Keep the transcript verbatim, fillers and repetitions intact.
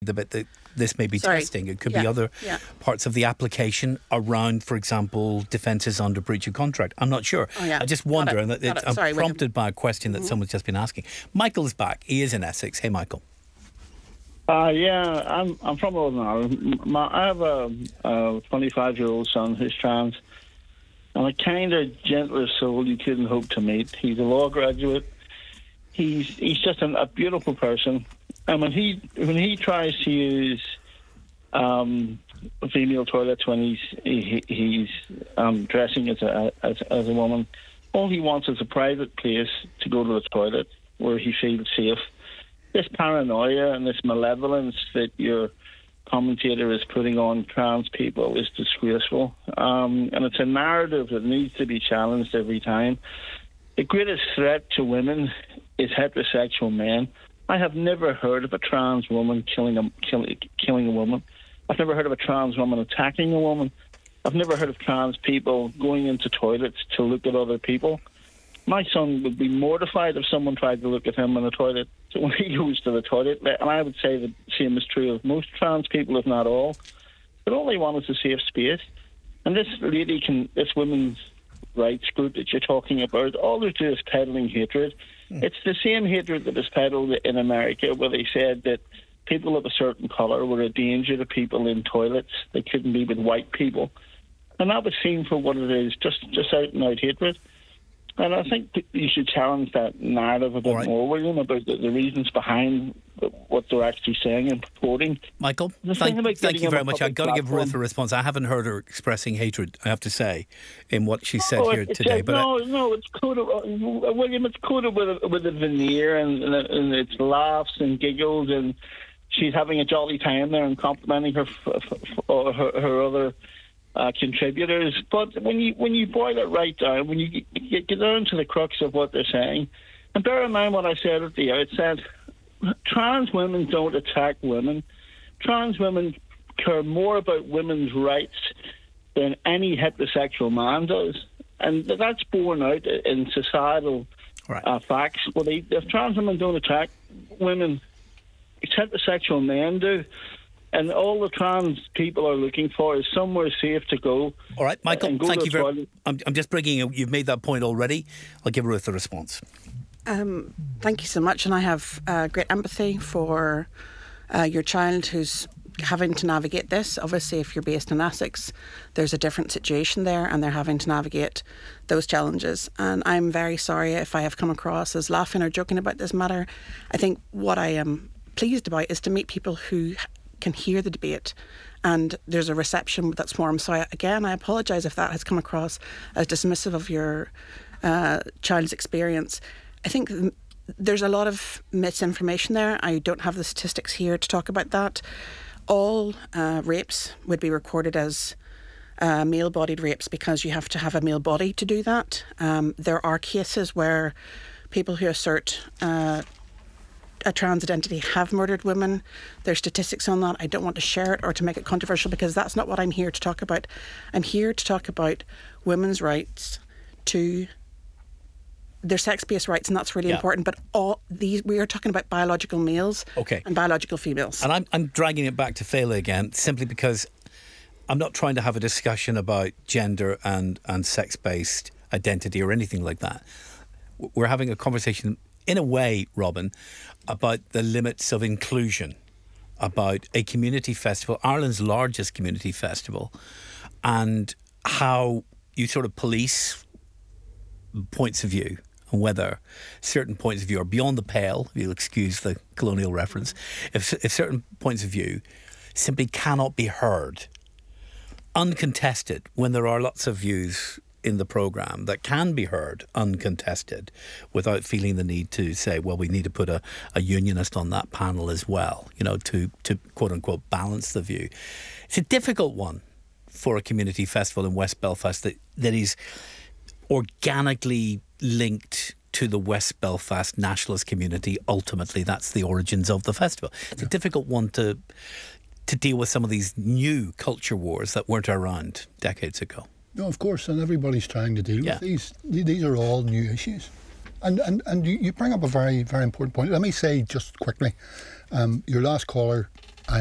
the bit that this may be Sorry. testing. It could Yeah. be other Yeah. parts of the application around, for example, defences under breach of contract. I'm not sure. Oh, yeah. I just Got wonder, it. and it, Got it, it. I'm Sorry, William. prompted by a question that someone's just been asking. Michael's back. He is in Essex. Hey, Michael. Uh, yeah, I'm I'm from Northern Ireland. My, I have a, a twenty-five-year-old son who's trans, and a kinder, gentler soul you couldn't hope to meet. He's a law graduate. He's he's just an, a beautiful person, and when he when he tries to use um, female toilets when he's he, he's um, dressing as a as, as a woman, all he wants is a private place to go to the toilet where he feels safe. This paranoia and this malevolence that your commentator is putting on trans people is disgraceful. Um, and it's a narrative that needs to be challenged every time. The greatest threat to women is heterosexual men. I have never heard of a trans woman killing a, kill, killing a woman. I've never heard of a trans woman attacking a woman. I've never heard of trans people going into toilets to look at other people. My son would be mortified if someone tried to look at him in the toilet when he goes to the toilet. And I would say the same is true of most trans people, if not all. But all they want is a safe space. And this lady can, this women's rights group that you're talking about, all they do is peddling hatred. Mm. It's the same hatred that was peddled in America, where they said that people of a certain colour were a danger to people in toilets. They couldn't be with white people. And that was seen for what it is, just, just out and out hatred. And I think you should challenge that narrative a bit right. more, William, about the, the reasons behind what they're actually saying and purporting. Michael, thank, thank you very much. I've got to give Ruth a response. I haven't heard her expressing hatred, I have to say, in what she said oh, here it, today. Says, but no, I, no, it's coded, uh, William, it's coded with a, with a veneer and, and, and it's laughs and giggles, and she's having a jolly time there and complimenting her, f- f- her, her other Uh, contributors. But when you when you boil it right down, when you get, get down to the crux of what they're saying, and bear in mind what I said at the outset, trans women don't attack women. Trans women care more about women's rights than any heterosexual man does. And that's borne out in societal right. uh, facts. Well, they, if trans women don't attack women, it's heterosexual men do. And all the trans people are looking for is somewhere safe to go. All right, Michael, go thank you very much. I'm, I'm just bringing you, you've made that point already. I'll give Ruth a response. Um, thank you so much. And I have uh, great empathy for uh, your child who's having to navigate this. Obviously, if you're based in Essex, there's a different situation there and they're having to navigate those challenges. And I'm very sorry if I have come across as laughing or joking about this matter. I think what I am pleased about is to meet people who can hear the debate and there's a reception that's warm. So I, again, I apologise if that has come across as dismissive of your uh, child's experience. I think th- there's a lot of misinformation there. I don't have the statistics here to talk about that. All uh, rapes would be recorded as uh, male-bodied rapes because you have to have a male body to do that. Um, there are cases where people who assert uh, a trans identity have murdered women. There's statistics on that. I don't want to share it or to make it controversial because that's not what I'm here to talk about. I'm here to talk about women's rights to their sex-based rights, and that's really yeah. important. But all these, we are talking about biological males okay. and biological females. And I'm, I'm dragging it back to Fela again, simply because I'm not trying to have a discussion about gender and, and sex-based identity or anything like that. We're having a conversation in a way, Robin, about the limits of inclusion, about a community festival, Ireland's largest community festival, and how you sort of police points of view and whether certain points of view are beyond the pale, if you'll excuse the colonial reference, if, if certain points of view simply cannot be heard, uncontested, when there are lots of views in the programme that can be heard uncontested without feeling the need to say, well, we need to put a, a unionist on that panel as well, you know, to, to quote unquote balance the view. It's a difficult one for a community festival in West Belfast that, that is organically linked to the West Belfast nationalist community. Ultimately, that's the origins of the festival. It's yeah. a difficult one to to deal with some of these new culture wars that weren't around decades ago. No, of course, and everybody's trying to deal yeah. with these. These are all new issues. And and, and you, you bring up a very, very important point. Let me say just quickly, um, your last caller